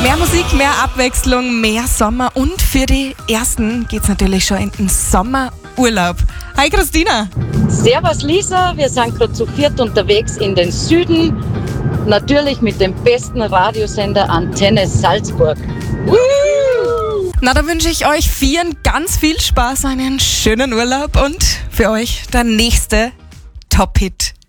Mehr Musik, mehr Abwechslung, mehr Sommer und für die Ersten geht's natürlich schon in den Sommerurlaub. Hi Christina! Servus Lisa, wir sind gerade zu viert unterwegs in den Süden. Natürlich mit dem besten Radiosender Antenne Salzburg. Na, da wünsche ich euch vieren ganz viel Spaß, einen schönen Urlaub und für euch der nächste Top-Hit.